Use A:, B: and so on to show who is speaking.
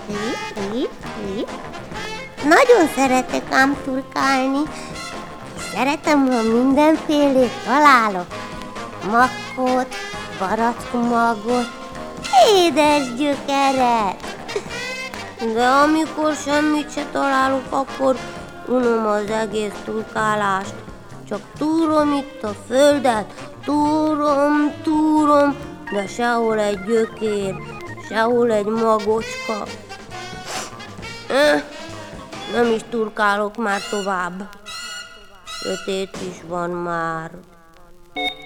A: Nagyon szeretek ám turkálni. Szeretem, ha mindenfélét találok. Makkot, barackmagot, édes gyökeret. De amikor semmit se találok, akkor unom az egész turkálást. Csak túrom itt a földet, túrom, de sehol egy gyökér, sehol egy magocska. Nem is turkálok már tovább. Sötét is van már.